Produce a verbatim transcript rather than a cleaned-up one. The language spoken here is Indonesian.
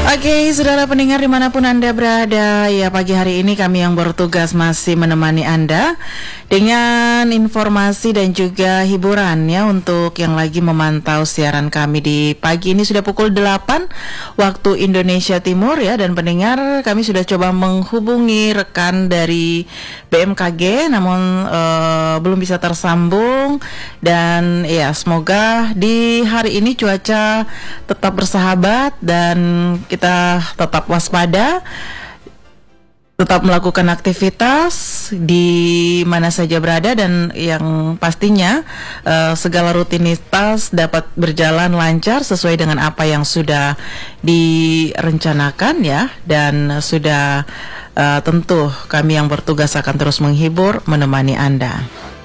Oke, saudara pendengar dimanapun Anda berada, ya pagi hari ini kami yang bertugas masih menemani Anda dengan informasi dan juga hiburan ya untuk yang lagi memantau siaran kami di pagi ini sudah pukul delapan waktu Indonesia Timur ya, dan pendengar kami sudah coba menghubungi rekan dari B M K G namun uh, belum bisa tersambung, dan ya semoga di hari ini cuaca tetap bersahabat dan kita tetap waspada, tetap melakukan aktivitas di mana saja berada, dan yang pastinya uh, segala rutinitas dapat berjalan lancar sesuai dengan apa yang sudah direncanakan ya, dan sudah uh, tentu kami yang bertugas akan terus menghibur, menemani Anda.